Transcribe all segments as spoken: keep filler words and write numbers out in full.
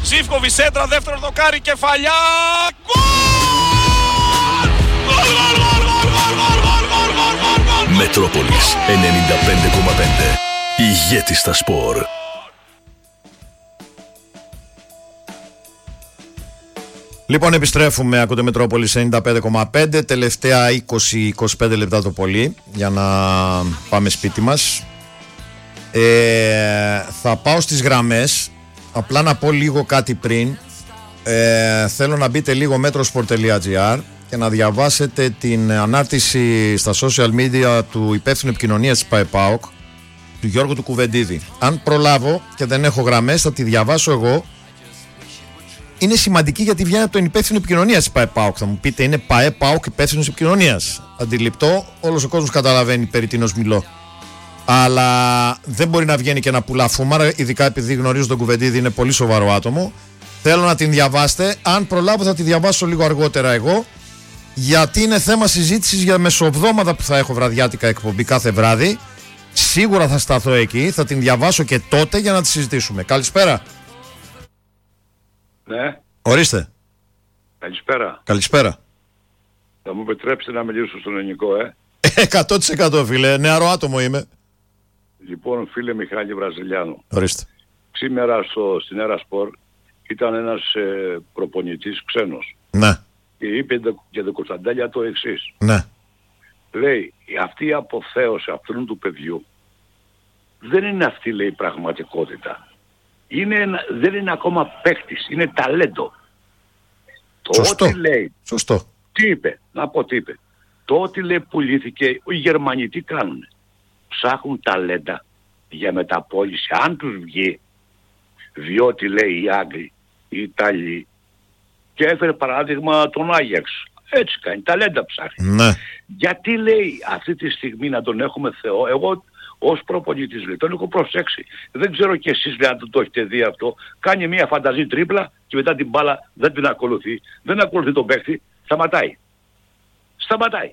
Ζίβκοβιτς σέντρα, δεύτερο δοκάρι, κεφαλιά. Γκολ! Γκολ, γκολ, γκολ, γκολ, γκολ, γκολ, γκολ, γκολ, γκολ. Μετρόπολης ενενήντα πέντε κόμμα πέντε. Ηγέτης στα σπορ. Λοιπόν, επιστρέφουμε, ακούτε Μετρόπολης ενενήντα πέντε κόμμα πέντε, τελευταία είκοσι με είκοσι πέντε λεπτά το πολύ για να πάμε σπίτι μας. Ε, θα πάω στις γραμμές, απλά να πω λίγο κάτι πριν. Ε, θέλω να μπείτε λίγο metrosport τελεία gr και να διαβάσετε την ανάρτηση στα social media του υπεύθυνου επικοινωνίας της ΠΑΕΠΑΟΚ, του Γιώργου του Κουβεντίδη. Αν προλάβω και δεν έχω γραμμές, θα τη διαβάσω εγώ. Είναι σημαντική γιατί βγαίνει από τον υπεύθυνο επικοινωνίας της ΠΑΕΠΑΟΚ. Θα μου πείτε, είναι ΠΑΕΠΑΟΚ υπεύθυνος επικοινωνίας. Αντιληπτό, όλος ο κόσμος καταλαβαίνει περί τίνος μιλώ. Αλλά δεν μπορεί να βγαίνει και να πουλά φούμαρα, ειδικά επειδή γνωρίζω τον Κουβεντίδη, είναι πολύ σοβαρό άτομο. Θέλω να την διαβάσετε. Αν προλάβω, θα τη διαβάσω λίγο αργότερα εγώ. Γιατί είναι θέμα συζήτησης για μεσοβδόματα που θα έχω βραδιάτικα εκπομπή κάθε βράδυ. Σίγουρα θα σταθώ εκεί. Θα την διαβάσω και τότε για να τη συζητήσουμε. Καλησπέρα. Ναι. Ορίστε. Καλησπέρα. Καλησπέρα. Θα μου επιτρέψετε να μιλήσω στον ελληνικό, ε. εκατό τοις εκατό φίλε. Νεαρό άτομο είμαι. Λοιπόν, φίλε Μιχάλη Βραζιλιάνο. Ορίστε. Σήμερα στο, στην Έρα Σπορ ήταν ένας ε, προπονητής ξένος. Ναι. Και είπε για τον Κωνσταντέλια το εξής. Ναι. Λέει, αυτή η αποθέωση αυτού του παιδιού δεν είναι αυτή, λέει, η πραγματικότητα. Είναι ένα, δεν είναι ακόμα παίκτης, είναι ταλέντο. Το Σωστό. ότι λέει, Σωστό. τι είπε, να πω τι είπε. Το ότι, λέει, πουλήθηκε, οι Γερμανοί τι κάνουνε. Ψάχνουν ταλέντα για μεταπώληση. Αν τους βγει, διότι, λέει, οι Άγγλοι, οι Ιταλοί, και έφερε παράδειγμα τον Άγιαξ. Έτσι κάνει, ταλέντα ψάχνει. Ναι. Γιατί, λέει, αυτή τη στιγμή να τον έχουμε Θεό, εγώ ως προπονητής, λέει, τον έχω προσέξει. Δεν ξέρω κι εσείς, λέει, αν το έχετε δει αυτό. Κάνει μια φανταζή τρίπλα και μετά την μπάλα δεν την ακολουθεί. Δεν ακολουθεί τον παίχτη, σταματάει. Σταματάει.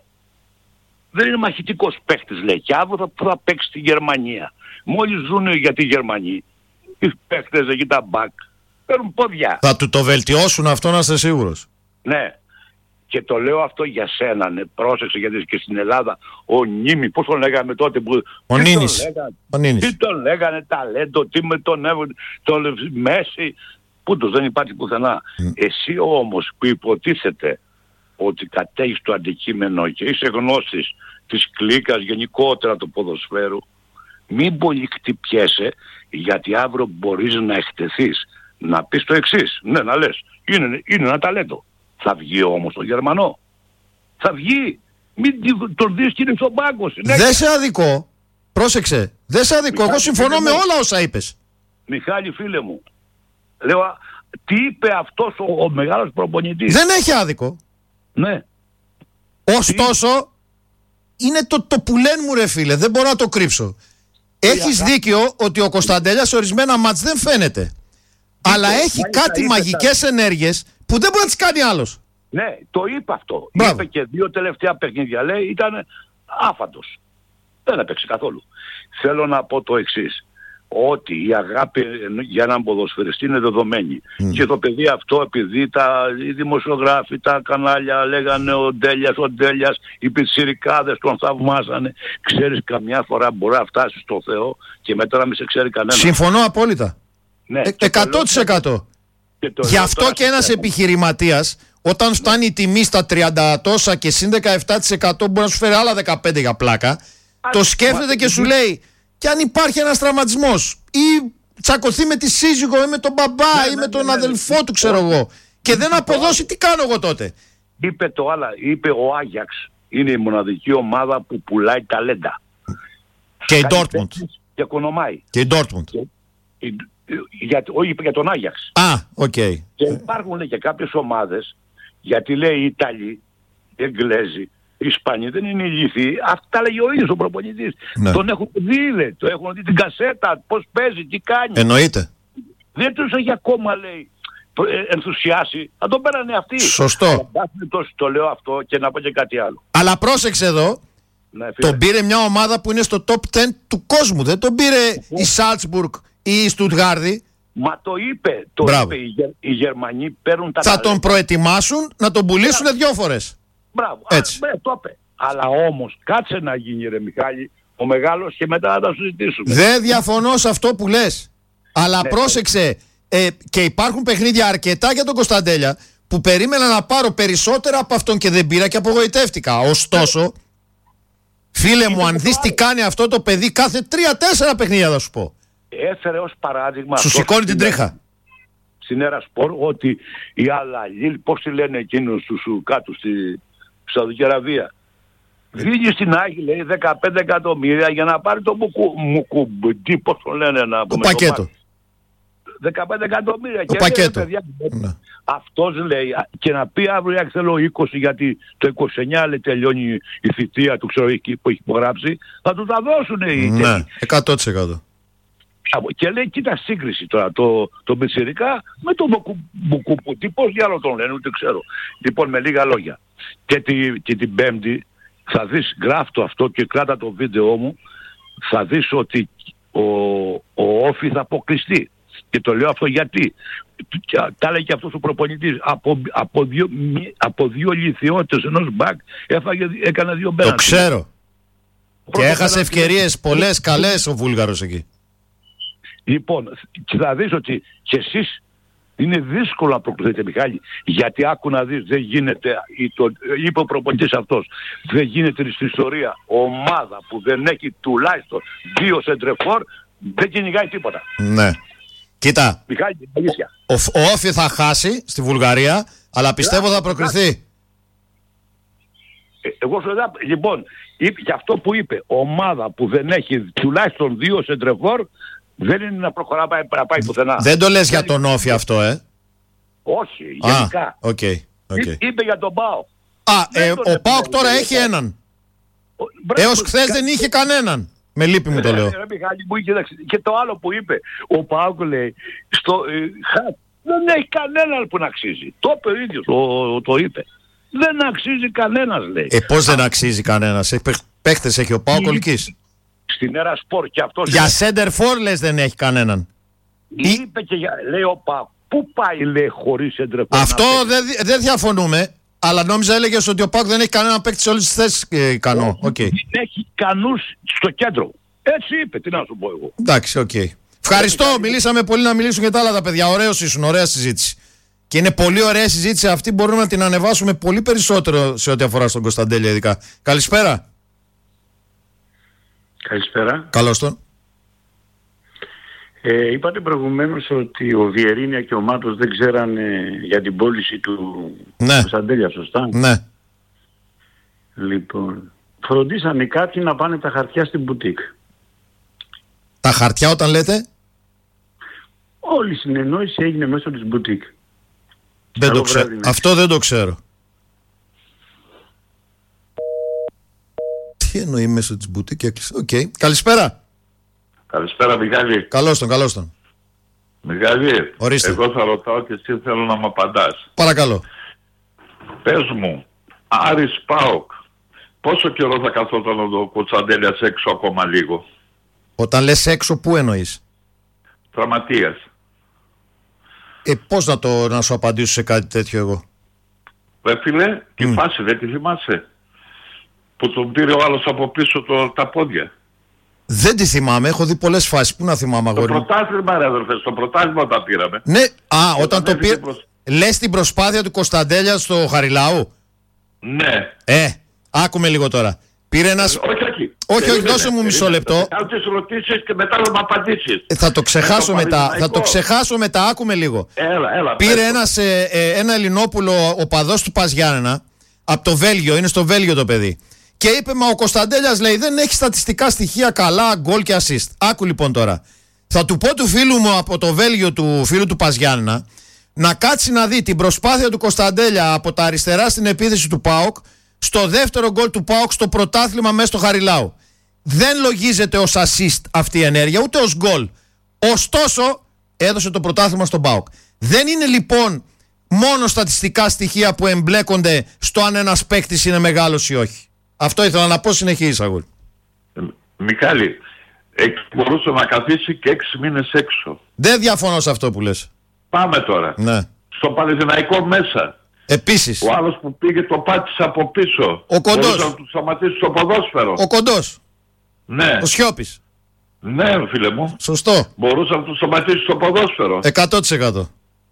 Δεν είναι μαχητικός παίχτης, λέει, και αύριο θα, θα παίξει στη Γερμανία. Μόλις ζουν για τη Γερμανία, οι παίχτες εκεί τα μπακ, παίρνουν πόδια. Θα του το βελτιώσουν αυτό, να είστε σίγουρος. Ναι. Και το λέω αυτό για σένα, ναι. Πρόσεξε, γιατί και στην Ελλάδα ο Νίμη, πώς τον λέγαμε τότε που... Ο Νίνης. Ο Νίνης. Τι τον λέγανε, ταλέντο, τι με τον έβγαινε, τον Μέση, πούτος, δεν υπάρχει πουθενά. Mm. Εσύ όμως που υποτίθεται ότι κατέχεις το αντικείμενο και είσαι γνώστης της κλίκας γενικότερα του ποδοσφαίρου, μην πολύ χτυπιέσαι, γιατί αύριο μπορείς να εκτεθείς. Να πεις το εξής, ναι, να λες, είναι, είναι ένα ταλέντο. Θα βγει όμως το Γερμανό. Θα βγει. Μην τον δεις και είναι στον πάγκο. Δεν σε αδικό. Πρόσεξε. Δεν σε αδικό. Εγώ συμφωνώ με όλα όσα είπες. Μιχάλη, φίλε μου. Λέω, τι είπε αυτός ο, ο μεγάλος προπονητής. Δεν έχει άδικο. Ναι. Ωστόσο, τι... είναι το, το που λένε μου, ρε φίλε. Δεν μπορώ να το κρύψω. Έχεις α... δίκιο ότι ο Κωνσταντέλιας σε ορισμένα μάτς δεν φαίνεται. Είπε, αλλά έχει κάτι είπε, μαγικές τα... ενέργειες που δεν μπορεί να τις κάνει άλλος. Ναι, το είπε αυτό. Μπράβο. Είπε και δύο τελευταία παιχνίδια, λέει, ήταν άφαντος. Δεν έπαιξε καθόλου. Θέλω να πω το εξής. Ότι η αγάπη για έναν ποδοσφαιριστή είναι δεδομένη. Mm. Και το παιδί αυτό, επειδή τα, οι δημοσιογράφοι, τα κανάλια λέγανε ο Ντέλιας, ο Ντέλιας, οι πιτσιρικάδες τον θαυμάζανε. Ξέρεις, καμιά φορά μπορεί να φτάσει στο Θεό και μετά να μην σε ξέρει κανένα. Συμφωνώ απόλυτα. Ναι, ε, εκατό τοις εκατό. Γι' αυτό και ένας επιχειρηματίας, όταν φτάνει η τιμή στα τριάντα τόσα και συν δεκαεπτά τοις εκατό μπορεί να σου φέρει άλλα δεκαπέντε για πλάκα, Α, το σκέφτεται μα... και σου λέει, και αν υπάρχει ένας τραυματισμός ή τσακωθεί με τη σύζυγο ή με τον μπαμπά ναι, ή ναι, με τον ναι, αδελφό ναι, του, ξέρω ναι, εγώ, και δεν αποδώσει, τι κάνω εγώ τότε. Είπε το άλλα, είπε ο Άγιαξ, είναι η μοναδική ομάδα που πουλάει ταλέντα. Και η Ντόρτμουντ. Και κονομάει. Και η Ντόρτμουντ. Για, όχι, είπε για τον Άγιαξ. Α, οκ. Okay. Και υπάρχουν, λέει, και κάποιες ομάδες, γιατί, λέει, οι Ιταλοί, οι Εγγλέζοι, οι Ισπανοί δεν είναι ηλίθιοι. Αυτά λέγει ο ίδιος ο προπονητής. Ναι. Τον έχουν δει, λέει, το έχουν δει την κασέτα, πώς παίζει, τι κάνει. Εννοείται. Δεν τους έχει ακόμα, λέει, ενθουσιάσει. Θα τον πέρανε αυτοί. Σωστό. Το, το λέω αυτό και να πω και κάτι άλλο. Αλλά πρόσεξε εδώ. Ναι, τον πήρε μια ομάδα που είναι στο top δέκα του κόσμου. Δεν τον πήρε η Σάλτσμπουργκ ή η Στουτγάρδη. Μα το είπε, το Μπράβο. είπε. Οι, Γερ, οι Γερμανοί παίρνουν τα Θα ταλέντα. τον προετοιμάσουν να τον πουλήσουν δυο φορές. Μπράβο. Έτσι. Α, μπρε, το είπε. Αλλά όμως κάτσε να γίνει, ρε Μιχάλη, ο μεγάλος, και μετά να τα συζητήσουμε. Δεν διαφωνώ σε αυτό που λες. Αλλά Ναι, πρόσεξε, ε, και υπάρχουν παιχνίδια αρκετά για τον Κωνσταντέλια που περίμενα να πάρω περισσότερα από αυτόν και δεν πήρα και απογοητεύτηκα. Ωστόσο, φίλε μου, αν δεις τι κάνει αυτό το παιδί κάθε τρία-τέσσερα παιχνίδια, θα σου πω. Έφερε ως παράδειγμα... Σου αυτό σηκώνει την στην- τρίχα. Στην Έρα Σπορ, ότι οι Αλαλίλ, πώς τη λένε εκείνους τους σου κάτω στη Σαουδική Αραβία, βγήκε στην Άγη, λέει, δεκαπέντε εκατομμύρια για να πάρει το Μουκου, Μουκουμπντή, πώς το λένε να Το πούμε. πακέτο. μάτι. δεκαπέντε εκατομμύρια. Το Και λέει, πακέτο. «Ρε παιδιά, Ναι. αυτός λέει, α, και να πει αύριο «Α, θέλω είκοσι γιατί το είκοσι εννιά λέει, τελειώνει η θητεία του, ξέρω εκεί που έχει υπογράψει», θα του τα δώσουν οι Ναι, τέτοιοι. εκατό τοις εκατό. Και λέει, κοίτα σύγκριση τώρα, το, το Μπιτσιρικά με το Μπουκουπούτι, πώς διάλογο τον λένε, ούτε ξέρω. Λοιπόν, με λίγα λόγια. Και, τη, και την Πέμπτη θα δεις, γράφτο αυτό και κράτα το βίντεο μου, θα δεις ότι ο, ο Όφη θα αποκλειστεί. Και το λέω αυτό γιατί. Και τα λέει και αυτός ο προπονητής. Από, από, δύο, μη- από δύο λιθιότητες ενός μπακ έφαγε, έκανε δύο Το πέναντι. ξέρω. Και Πρώτο έχασε πέναντι. ευκαιρίες πολλές καλές ο Βούλγαρος εκεί. Λοιπόν, και θα δεις ότι και εσείς είναι δύσκολο να προκριθείτε, Μιχάλη, γιατί άκου να δεις, δεν γίνεται, ή το, είπε ο προπονητής αυτός, δεν γίνεται στην ιστορία ομάδα που δεν έχει τουλάχιστον δύο σεντρεφόρ, δεν κυνηγάει τίποτα. Ναι. Κοίτα, Μιχάλη, αλήθεια. ο, Φ- ο Όφη θα χάσει στη Βουλγαρία, αλλά πιστεύω θα προκριθεί. Ε, εγώ σου λέω, λοιπόν, είπε, και αυτό που είπε, ομάδα που δεν έχει τουλάχιστον δύο σεντρεφόρ, δεν είναι να προχωρά πάει, να πάει πουθενά. Δεν το λες για τον Όφη αυτό, ε. Όχι, Α, γενικά. οκ. οκ. Εί- Είπε για τον Πάο. Α, Δεν ε, τον ο έπαιρνε, Πάοκ τώρα δεν έχει έπαιρνε. έναν. Μπράβο, Έως χθες κα- δεν είχε κανέναν. Με λύπη μου το λέω. Ε, ρε, Μιχάλη, μου, κοίταξε, και το άλλο που είπε, ο Πάοκ λέει, στο, ε, χα- δεν έχει κανέναν που να αξίζει. Το είπε ο ίδιος, το, το είπε. Δεν αξίζει κανένας, λέει. Ε, πώς δεν αξίζει κανένας. Έχει παίχ- Παίχτες έχει ο Πάοκ Ολκής. Στην Έρα Σπορ και αυτός Για center for λες δεν έχει κανέναν. είπε και για, λέει ο Πάοκ, πού πάει, λέει, χωρίς εντρεπό. Αυτό δεν δι- δεν διαφωνούμε. Αλλά νόμιζα έλεγες ότι ο Πάοκ δεν έχει κανέναν παίκτη σε όλες τις θέσεις ε, ικανό. Οκ. Δεν έχει κανούς στο κέντρο. Έτσι είπε, τι να σου πω εγώ. Εντάξει, οκ. Ευχαριστώ. Μιλήσαμε πολύ, να μιλήσουν και τα άλλα τα παιδιά. Ωραίος ήσουν, ωραία συζήτηση. Και είναι πολύ ωραία συζήτηση αυτή. Μπορούμε να την ανεβάσουμε πολύ περισσότερο σε ό,τι αφορά στον Κωνσταντέλια, ειδικά. Καλησπέρα. Καλησπέρα. Καλώς τον. Ε, είπατε προηγουμένως ότι ο Βιερίνια και ο Μάτος δεν ξέρανε για την πώληση του Ναι. Κωνσταντέλια, σωστά? Ναι. Λοιπόν, φροντίσανε κάποιοι να πάνε τα χαρτιά στην μπουτίκ. Τα χαρτιά όταν λέτε. Όλη η συνεννόηση έγινε μέσω της μπουτίκ. Δεν Καλό το ξέρω. βράδυ, ναι. Αυτό δεν το ξέρω. Τι εννοεί μέσω της μπουτίκ έκλεισε. Οκ. Καλησπέρα. Καλησπέρα Μιχάλη. Καλώς τον, καλώς τον. Μιχάλη, Ορίστε. εγώ θα ρωτάω και εσύ θέλω να μου απαντάς. Παρακαλώ. Πες μου, Άρης ΠΑΟΚ, πόσο καιρό θα καθόταν ο Κωνσταντέλιας έξω ακόμα λίγο? Όταν λες έξω, πού εννοείς? Τραυματίας. Ε, πώς να, το, να σου απαντήσω σε κάτι τέτοιο εγώ? Ρε φίλε, τη Μμ. φάση δεν τη θυμάσαι? Που τον πήρε ο άλλος από πίσω το, τα πόδια. Δεν τη θυμάμαι, έχω δει πολλές φάσεις. Πού να θυμάμαι, Το αγόρι μου? πρωτάθλημα ρε αδερφέ, στο πρωτάθλημα τα πήραμε. Ναι, α, όταν το έφυγε πήρε. προς- Λες την προσπάθεια του Κωνσταντέλια στο Χαριλάου. Ναι. Ε, άκουμε λίγο τώρα. Πήρε ένας. Όχι, όχι. όχι, Περίμενε, δώσε μου μισό περίμενε. λεπτό. Θα κάνω τις ερωτήσεις και μετά θα μου απαντήσεις. Ε, θα το ξεχάσω το μετά. Θα Παναθηναϊκό. το ξεχάσω μετά, άκουμε λίγο. Έλα, έλα. Πήρε πες το. ένας, ε, ε, ένα Ελληνόπουλο οπαδός του Πας Γιάννενα από το Βέλγιο, είναι στο Βέλγιο το παιδί. Και είπε, μα ο Κωνσταντέλιας λέει δεν έχει στατιστικά στοιχεία καλά, γκολ και assist. Άκου λοιπόν τώρα. Θα του πω του φίλου μου από το Βέλγιο, του φίλου του Πας Γιάννενα, να κάτσει να δει την προσπάθεια του Κωνσταντέλια από τα αριστερά στην επίθεση του ΠΑΟΚ στο δεύτερο γκολ του ΠΑΟΚ στο πρωτάθλημα μέσα στο Χαριλάου. Δεν λογίζεται ως assist αυτή η ενέργεια, ούτε ως γκολ. Ωστόσο, έδωσε το πρωτάθλημα στον ΠΑΟΚ. Δεν είναι λοιπόν μόνο στατιστικά στοιχεία που εμπλέκονται στο αν ένας παίκτης είναι μεγάλος ή όχι. Αυτό ήθελα να πω, συνεχίζει, αγόρι. Ε, Μιχάλη, Έχει μπορούσε να καθίσει και έξι μήνες έξω. Δεν διαφωνώ σε αυτό που λες. Πάμε τώρα. Ναι. Στο Παναθηναϊκό μέσα. Επίσης. Ο άλλος που πήγε το πάτησε από πίσω. Ο Κοντός. Μπορούσε να του σταματήσει στο ποδόσφαιρο. Ο Κοντός. Ναι. Ο Σιώπης. Ναι, φίλε μου. Σωστό. Μπορούσε να του σταματήσει στο ποδόσφαιρο. εκατό τοις εκατό.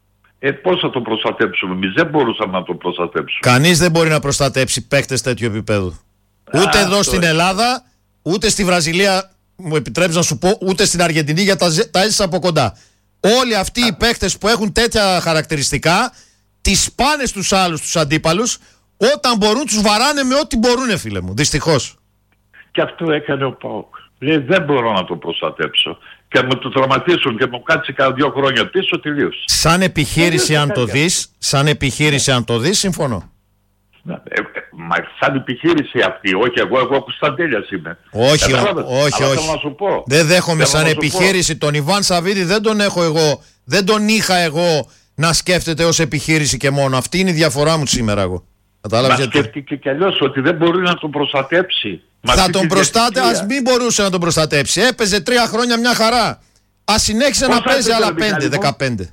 Ε, πώς θα το προστατέψουμε εμείς? Δεν μπορούσαμε να το προστατέψουμε. Κανείς δεν μπορεί να προστατέψει παίκτες τέτοιου επίπεδου. Ούτε Α, εδώ αυτό στην είναι. Ελλάδα, ούτε στη Βραζιλία, μου επιτρέψεις να σου πω, ούτε στην Αργεντινή, για τα, ζε- τα έζησα από κοντά. Όλοι αυτοί οι παίκτες που έχουν τέτοια χαρακτηριστικά, τις σπάνε στους άλλους, τους αντίπαλους, όταν μπορούν τους βαράνε με ό,τι μπορούν, φίλε μου. Δυστυχώς. Και αυτό έκανε ο ΠΑΟΚ. Λέει δεν μπορώ να το προστατέψω. Και μου το τραυματίσουν και μου κάτσει κάνα δύο χρόνια πίσω, τελείωσε. Σαν επιχείρηση, Δεν αν το είναι δεις, σαν επιχείρηση, αν το δεις, συμφωνώ. Ε, ε, μα σαν επιχείρηση αυτή, όχι εγώ, εγώ Κωνσταντέλιας είμαι. Όχι, Κατάλαβες? όχι, Αλλά όχι. θέλω να σου πω. Δεν δέχομαι Θέλω σαν να σου επιχείρηση. Τον Ιβάν Σαββίδη δεν τον έχω εγώ. Δεν τον είχα εγώ να σκέφτεται ως επιχείρηση και μόνο. Αυτή είναι η διαφορά μου σήμερα εγώ. πω. Κατάλαβες Μα γιατί. σκέφτηκε κι αλλιώς ότι δεν μπορεί να τον προστατέψει. Μα Θα αυτή τον τη προστάτε, διαιτησία. ας μην μπορούσε να τον προστατέψει. Έπαιζε τρία χρόνια μια χαρά. Ας συνέχισε να Πόσα παίζει έπαιζε, άλλα ρε, πέντε, Μιχάλη μου? δεκαπέντε.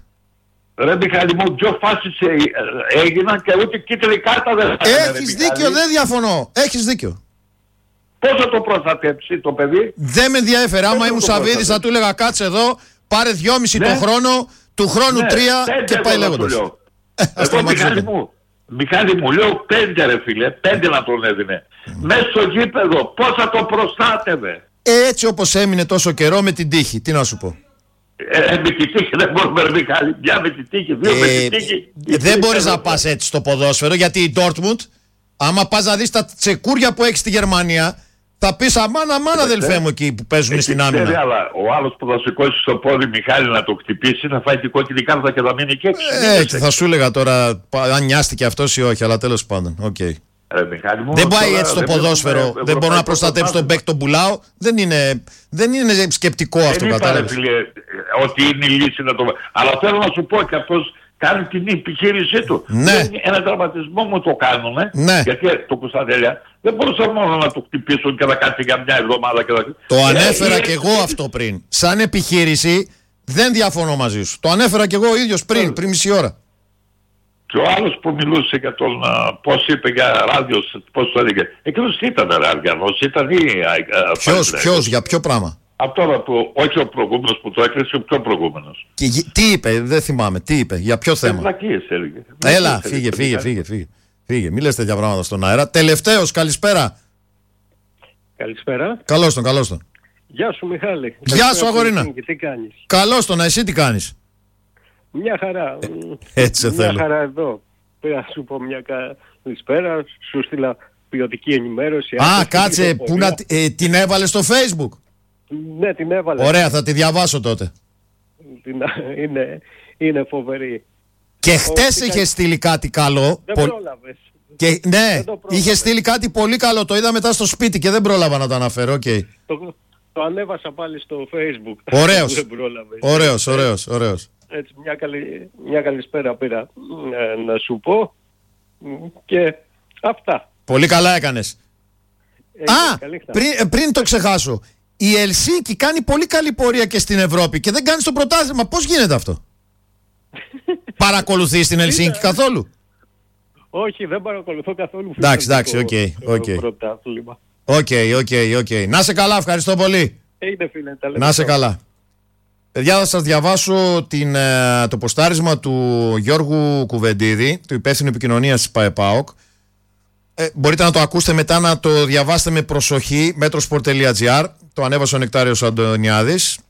Ρε Μιχάλη μου, δυο φάσεις ε, ε, έγιναν και ούτε κίτρινη κάρτα δεν θα έκανε, ρε, Έχεις Μιχάλη. δίκιο, δεν διαφωνώ. Έχεις δίκιο. Πώς θα το προστατέψει το παιδί? Δεν με ενδιαφέρει. Άμα θα ήμουν το Σαββίδης προστατεύσει. θα του έλεγα κάτσε εδώ, πάρε δυόμιση Ναι. τον χρόνο, του χρόνου Ναι, τρία πέντε και εγώ πάει να σου λέγοντας. λέω. Ε, ας Εγώ τραυματιζόταν. Μιχάλη μου, Μιχάλη μου λέω πέντε ρε φίλε, πέντε να τον έδινε. Μέσα στο γήπεδο, πώς θα το προστάτευε? Έτσι όπως έμεινε τόσο καιρό με την τύχη. Τι να σου πω. Ε, ε, με την τύχη δεν μπορούμε ρε Μιχάλη, μια με την τύχη, δύο με Ε, την τύχη. δεν μπορείς να πας έτσι στο ποδόσφαιρο, γιατί η Dortmund, άμα πας να δεις τα τσεκούρια που έχει στη Γερμανία, θα πεις αμάν αμάν αδελφέ μου εκεί που παίζουν Εκεί στην ξέρει, άμυνα. αλλά ο άλλος που θα σηκώσει στο πόδι Μιχάλη να το χτυπήσει, θα φάει την κόκκινη κάρτα και θα μείνει και έξω. Ε, και θα σου έλεγα τώρα πα- αν νοιάστηκε αυτός ή όχι, αλλά τέλος πάντων. Okay. Ρε, Μιχάλη μου, Δεν πάει τώρα έτσι το δεν ποδόσφαιρο. βλέπουμε Δεν μπορώ να ευρωπαϊκό προστατέψω τον πρωτάθλημα. μπέκ τον πουλάω. Δεν είναι, δεν είναι σκεπτικό αυτό, Δεν είπα, ρε, κατάλαβες. φίλε, ότι είναι η λύση να το... Αλλά θέλω να σου πω και αυτός κάνει την επιχείρησή του. Ναι. Δεν- Ένα τραυματισμό μου το κάνουνε. Ναι. Γιατί το Κωνσταντέλια δεν μπορούσαν μόνο να το χτυπήσουν και να κάτσει για μια εβδομάδα. Και να... Το Ε, ανέφερα ε, κι εγώ αυτό πριν. Σαν επιχείρηση δεν διαφωνώ μαζί σου. Το ανέφερα κι εγώ ο ίδιος πριν, πριν μισή ώρα. Και ο άλλος που μιλούσε για τον, α, πώς είπε για ράδιο, πώς το έλεγε. Εκείνος τι ήταν ρε Αργανός, ήταν ή... α, α, Ποιος, α, ποιος, για ποιο πράγμα. Από τώρα που, όχι ο προηγούμενος που το έκλεισε, ο πιο προηγούμενος. Και, γι- τι είπε, δεν θυμάμαι, τι είπε, για ποιο θέμα. Βλακίες έλεγε. Έλα, Βλακίες φύγε, έλεγε. φύγε, φύγε, φύγε. Φύγε, μη λες τέτοια πράγματα στον αέρα. Τελευταίος, καλησπέρα. Καλησπέρα. Καλώς τον, καλώς τον. Γεια σου Μιχάλη. Γεια σου, Καλησπέρα, αγορίνα. Θεσσαλονίκη. Τι κάνεις? Καλώς τον, εσύ τι κάνεις. Μια χαρά. έτσι σε μια θέλω. χαρά εδώ. Πήρα να σου πω μια καλησπέρα. Σου στείλα ποιοτική ενημέρωση. Α, άκουσα κάτσε, την που να, ε, την έβαλε στο Facebook. Ναι, την έβαλε. Ωραία, θα τη διαβάσω τότε. Την... Είναι, είναι φοβερή. Και χτες τι είχε κάνει- στείλει κάτι καλό. Δεν Πολ- πρόλαβες. Και, ναι, Δεν το πρόλαβες. είχε στείλει κάτι πολύ καλό. Το είδα μετά στο σπίτι και δεν πρόλαβα να το αναφέρω. Οκ. Το, το ανέβασα πάλι στο Facebook. Ωραίος. Δεν πρόλαβες. Ωραίος, ωραίος, ωραίος. Έτσι, μια, καλή, μια καλησπέρα πήρα ε, να σου πω. Και αυτά. Πολύ καλά έκανες. Έγινε, Α, καλή νύχτα. πριν, ε, πριν το ξεχάσω. Η Ελσίνκη κάνει πολύ καλή πορεία και στην Ευρώπη και δεν κάνει στο πρωτάθλημα. Πώς γίνεται αυτό? Παρακολουθείς την Ελσίνκη καθόλου? Όχι, δεν παρακολουθώ καθόλου. Εντάξει, εντάξει, φιλανδικό, οκ, ε, οκ. πρωτάθλημα. Οκ, οκ, οκ. Να σε καλά, ευχαριστώ πολύ. Είναι φίλε, τα λέμε. Να σε καλά. Παιδιά, θα σας διαβάσω την, ε, το ποστάρισμα του Γιώργου Κουβεντίδη, του υπεύθυνου επικοινωνίας της ΠΑΕΠΑΟΚ. Ε, μπορείτε να το ακούσετε μετά, να το διαβάσετε με προσοχή. metrosport τελεία gr. Το ανέβασε ο Νεκτάριος Αντωνιάδης.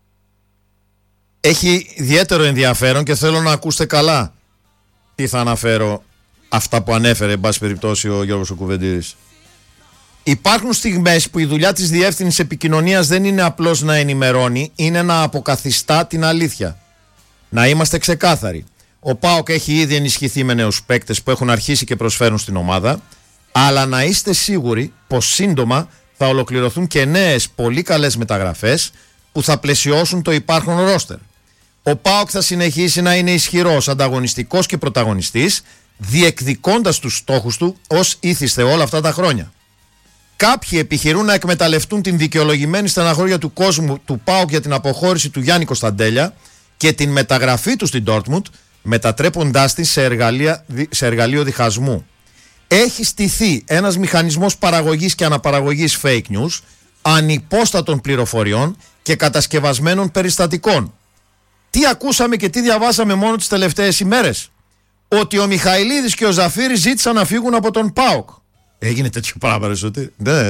Έχει ιδιαίτερο ενδιαφέρον και θέλω να ακούσετε καλά τι θα αναφέρω, αυτά που ανέφερε εν πάση περιπτώσει ο Γιώργος ο Κουβεντίδης. Υπάρχουν στιγμές που η δουλειά της διεύθυνσης επικοινωνίας δεν είναι απλώς να ενημερώνει, είναι να αποκαθιστά την αλήθεια. Να είμαστε ξεκάθαροι. Ο ΠΑΟΚ έχει ήδη ενισχυθεί με νέους παίκτες που έχουν αρχίσει και προσφέρουν στην ομάδα, αλλά να είστε σίγουροι πως σύντομα θα ολοκληρωθούν και νέες πολύ καλές μεταγραφές που θα πλαισιώσουν το υπάρχον ρόστερ. Ο ΠΑΟΚ θα συνεχίσει να είναι ισχυρός, ανταγωνιστικός και πρωταγωνιστής, διεκδικώντας τους στόχους του ως ήθιστε όλα αυτά τα χρόνια. Κάποιοι επιχειρούν να εκμεταλλευτούν την δικαιολογημένη στεναχώρια του κόσμου του ΠΑΟΚ για την αποχώρηση του Γιάννη Κωνσταντέλια και την μεταγραφή του στην Dortmund, μετατρέποντάς τη σε, εργαλεία, σε εργαλείο διχασμού. Έχει στηθεί ένας μηχανισμός παραγωγής και αναπαραγωγής fake news, ανυπόστατων πληροφοριών και κατασκευασμένων περιστατικών. Τι ακούσαμε και τι διαβάσαμε μόνο τις τελευταίες ημέρες? Ότι ο Μιχαηλίδης και ο Ζαφύρης ζήτησαν να φύγουν από τον ΠΑΟΚ. Έγινε τέτοιο πράγμα, ρε Σωτήρη? Ναι.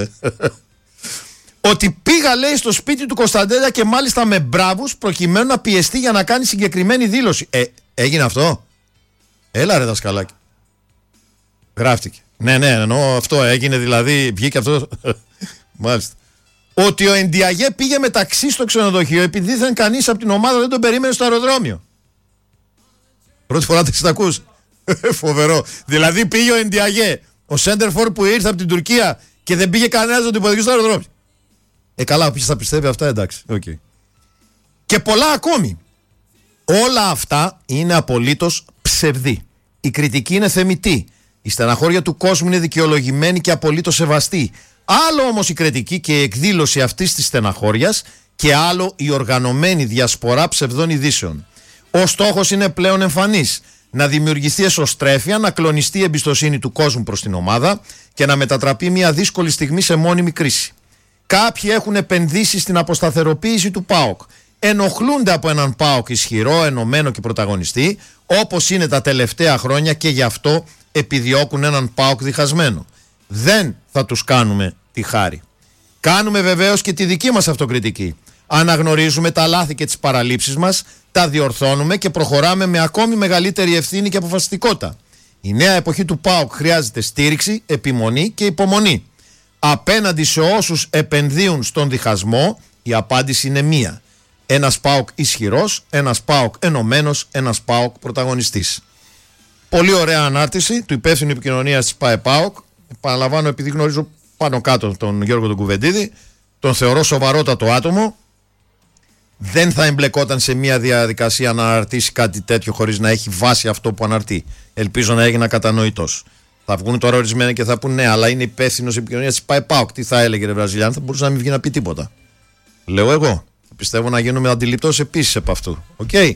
Ότι πήγα, λέει, στο σπίτι του Κωνσταντέλια και μάλιστα με μπράβους προκειμένου να πιεστεί για να κάνει συγκεκριμένη δήλωση. Ε, έγινε αυτό? Έλα ρε δασκαλάκι. Γράφτηκε. Ναι, ναι, εννοώ αυτό έγινε, δηλαδή βγήκε αυτό. Μάλιστα. Ότι ο Εντιαγέ πήγε με ταξί στο ξενοδοχείο επειδή δεν κανείς από την ομάδα δεν τον περίμενε στο αεροδρόμιο. Πρώτη φορά τα ακούς. Φοβερό. Δηλαδή πήγε ο Εντιαγέ, ο Σέντερφορ που ήρθε από την Τουρκία και δεν πήγε κανένας να τον υποδεχθεί στο αεροδρόμιο. Ε, καλά, όποιος θα πιστεύει αυτά, εντάξει. Okay. Και πολλά ακόμη. Όλα αυτά είναι απολύτως ψευδή. Η κριτική είναι θεμιτή. Η στεναχώρια του κόσμου είναι δικαιολογημένη και απολύτως σεβαστή. Άλλο όμως η κριτική και η εκδήλωση αυτής της στεναχώριας και άλλο η οργανωμένη διασπορά ψευδών ειδήσεων. Ο στόχος είναι πλέον εμφανής. Να δημιουργηθεί εσωστρέφεια, να κλονιστεί η εμπιστοσύνη του κόσμου προς την ομάδα και να μετατραπεί μια δύσκολη στιγμή σε μόνιμη κρίση. Κάποιοι έχουν επενδύσει στην αποσταθεροποίηση του ΠΑΟΚ. Ενοχλούνται από έναν ΠΑΟΚ ισχυρό, ενωμένο και πρωταγωνιστή, όπως είναι τα τελευταία χρόνια, και γι' αυτό επιδιώκουν έναν ΠΑΟΚ διχασμένο. Δεν θα τους κάνουμε τη χάρη. Κάνουμε βεβαίως και τη δική μας αυτοκριτική. Αναγνωρίζουμε τα λάθη και τις παραλήψεις μας, τα διορθώνουμε και προχωράμε με ακόμη μεγαλύτερη ευθύνη και αποφασιστικότητα. Η νέα εποχή του ΠΑΟΚ χρειάζεται στήριξη, επιμονή και υπομονή. Απέναντι σε όσους επενδύουν στον διχασμό, η απάντηση είναι μία. Ένας ΠΑΟΚ ισχυρός, ένας ΠΑΟΚ ενωμένος, ένας ΠΑΟΚ πρωταγωνιστής. Πολύ ωραία ανάρτηση του υπεύθυνου επικοινωνίας της ΠΑΕΠΑΟΚ. Επαναλαμβάνω, επειδή γνωρίζω πάνω κάτω τον Γιώργο τον Κουβεντίδη, τον θεωρώ σοβαρότατο άτομο. Δεν θα εμπλεκόταν σε μια διαδικασία να αναρτήσει κάτι τέτοιο χωρίς να έχει βάση αυτό που αναρτεί. Ελπίζω να έγινα κατανοητός. Θα βγουν τώρα ορισμένοι και θα πούν ναι, αλλά είναι υπεύθυνος επικοινωνίας της ΠΑΕΠΑΟΚ. Τι θα έλεγε, ρε Βραζιλιάν? Θα μπορούσε να μην βγει να πει τίποτα. Λέω εγώ. Πιστεύω να γίνουμε αντιληπτός επίσης από αυτού. Okay.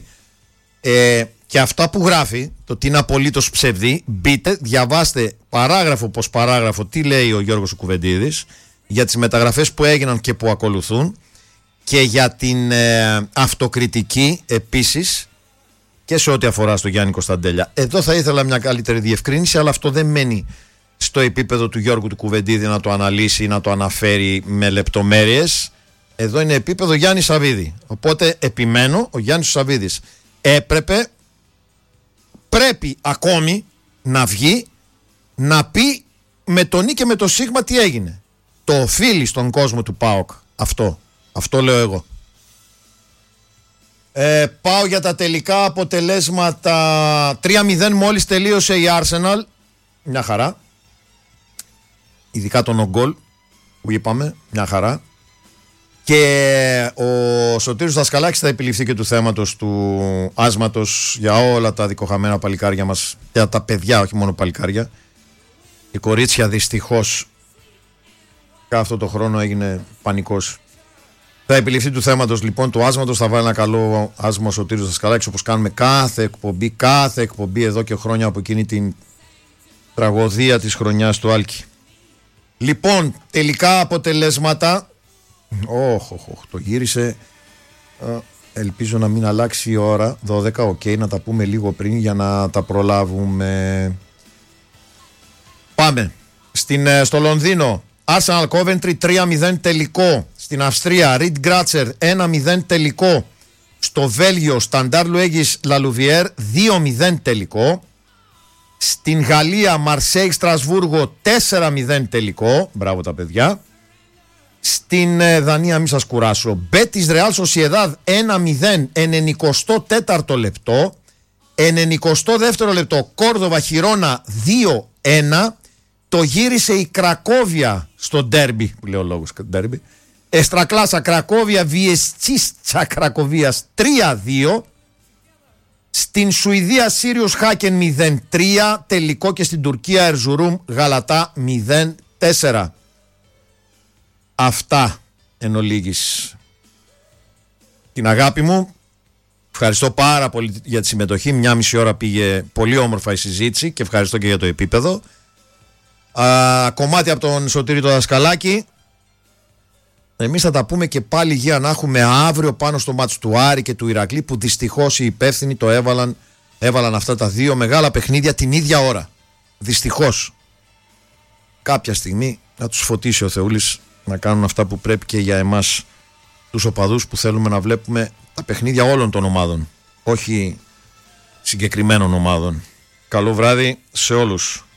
Ε, και αυτά που γράφει, το τι είναι απολύτως ψευδή, μπείτε, διαβάστε παράγραφο πως παράγραφο τι λέει ο Γιώργος Κουβεντίδης για τις μεταγραφές που έγιναν και που ακολουθούν και για την ε, αυτοκριτική επίσης και σε ό,τι αφορά στο Γιάννη Κωνσταντέλια. Εδώ θα ήθελα μια καλύτερη διευκρίνηση, αλλά αυτό δεν μένει στο επίπεδο του Γιώργου του Κουβεντίδη να το αναλύσει ή να το αναφέρει με λεπτομέρειες. Εδώ είναι επίπεδο Γιάννη Σαββίδη. Οπότε επιμένω, ο Γιάννης Σαββίδης έπρεπε, πρέπει ακόμη να βγει να πει με τον Ή και με το Σίγμα τι έγινε. Το οφείλει στον κόσμο του ΠΑΟΚ αυτό. Αυτό λέω εγώ. Ε, πάω για τα τελικά αποτελέσματα. τρία μηδέν μόλις τελείωσε η Arsenal. Μια χαρά. Ειδικά τον ογκόλ που είπαμε. Μια χαρά. Και ο Σωτήρης Δασκαλάκης θα επιληφθεί και του θέματος του άσματος για όλα τα δικοχαμένα παλικάρια μας, για τα παιδιά, όχι μόνο παλικάρια. Η κορίτσια δυστυχώς αυτό το χρόνο έγινε πανικός. Θα επιληφθεί του θέματος λοιπόν του άσματος, θα βάλει ένα καλό άσμα ο Σωτήρης Δασκαλάκης, όπως κάνουμε κάθε εκπομπή, κάθε εκπομπή εδώ και χρόνια από εκείνη την τραγωδία της χρονιάς του Άλκη. Λοιπόν, τελικά αποτελέσματα. Όχι, όχι, όχι, το γύρισε. Ελπίζω να μην αλλάξει η ώρα. δώδεκα, οκ, okay, να τα πούμε λίγο πριν για να τα προλάβουμε. Πάμε. Στην, στο Λονδίνο, Arsenal Coventry τρία μηδέν τελικό. Στην Αυστρία, Reed Gratzer ένα μηδέν τελικό. Στο Βέλγιο, Standard Luegis Lalouvière δύο μηδέν τελικό. Στην Γαλλία, Marseille Στρασβούργο τέσσερα μηδέν τελικό. Μπράβο τα παιδιά. Στην Δανία, μη σας κουράσω, Μπέτις Ρεάλ Σοσιεδάδ ένα μηδέν, ενενηκοστό τέταρτο λεπτό. ενενηκοστό δεύτερο λεπτό, Κόρδοβα Χιρόνα δύο ένα. Το γύρισε η Κρακόβια στο ντέρμπι, που λέει ο λόγος ντέρμπι. Εστρακλάσα Κρακόβια Βιεστσίστσα Κρακοβίας τρία δύο. Στην Σουηδία Σίριος Χάκεν μηδέν τρία τελικό και στην Τουρκία Ερζουρούμ Γαλατά μηδέν τέσσερα. Αυτά εν ολίγης. Την αγάπη μου, ευχαριστώ πάρα πολύ για τη συμμετοχή. Μια μισή ώρα πήγε πολύ όμορφα η συζήτηση και ευχαριστώ και για το επίπεδο. Α, κομμάτι από τον Σωτήρη το Δασκαλάκη. Εμείς θα τα πούμε και πάλι για να έχουμε αύριο πάνω στο μάτς του Άρη και του Ηρακλή, που δυστυχώς οι υπεύθυνοι το έβαλαν, έβαλαν αυτά τα δύο μεγάλα παιχνίδια την ίδια ώρα. Δυστυχώς. Κάποια στιγμή να τους φωτίσει ο Θεούλης να κάνουν αυτά που πρέπει και για εμάς τους οπαδούς που θέλουμε να βλέπουμε τα παιχνίδια όλων των ομάδων, όχι συγκεκριμένων ομάδων. Καλό βράδυ σε όλους.